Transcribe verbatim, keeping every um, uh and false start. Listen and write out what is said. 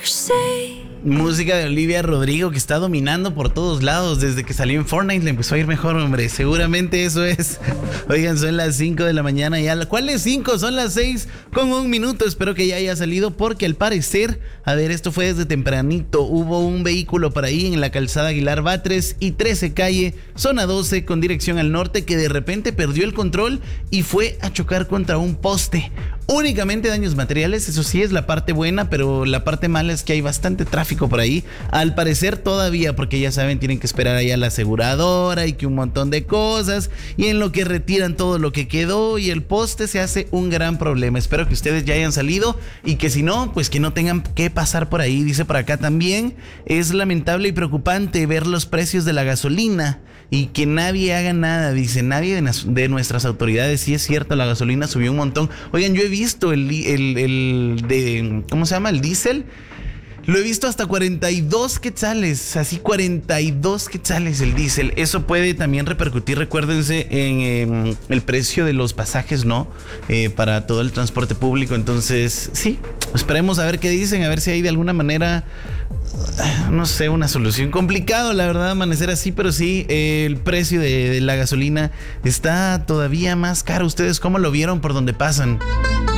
Música de Olivia Rodrigo, que está dominando por todos lados. Desde que salió en Fortnite le empezó a ir mejor, hombre. Seguramente eso es. Oigan, son las cinco de la mañana ya. ¿Cuáles cinco? Son las seis con un minuto. Espero que ya haya salido porque al parecer, a ver, esto fue desde tempranito. Hubo un vehículo por ahí en la calzada Aguilar Batres y trece calle, zona doce, con dirección al norte, que de repente perdió el control y fue a chocar contra un poste. Únicamente daños materiales, eso sí es la parte buena, pero la parte mala es que hay bastante tráfico por ahí. Al parecer todavía, porque ya saben, tienen que esperar allá a la aseguradora y que un montón de cosas. Y en lo que retiran todo lo que quedó y el poste se hace un gran problema. Espero que ustedes ya hayan salido y que si no, pues que no tengan que pasar por ahí. Dice por acá también, es lamentable y preocupante ver los precios de la gasolina y que nadie haga nada. Dice, nadie de, de nuestras autoridades. Sí es cierto, la gasolina subió un montón. Oigan, yo he visto el, el, el de, ¿cómo se llama? El diésel. Lo he visto hasta cuarenta y dos quetzales, así cuarenta y dos quetzales el diésel. Eso puede también repercutir, recuérdense, en eh, el precio de los pasajes, ¿no? Eh, para todo el transporte público. Entonces, sí, esperemos a ver qué dicen, a ver si hay de alguna manera, no sé, una solución. Complicado, la verdad, amanecer así, pero sí, eh, el precio de, de la gasolina está todavía más caro. ¿Ustedes cómo lo vieron por donde pasan?